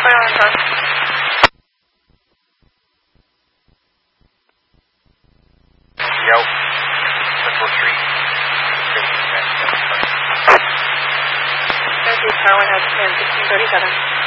Fire alarm done. Yo. Central Street. Northeast Power 1 has 1637.